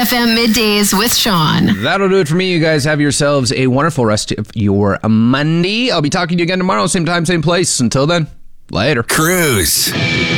FM Middays with Sean. That'll do it for me. You guys have yourselves a wonderful rest of your Monday. I'll be talking to you again tomorrow, same time, same place. Until then, later. Cruise.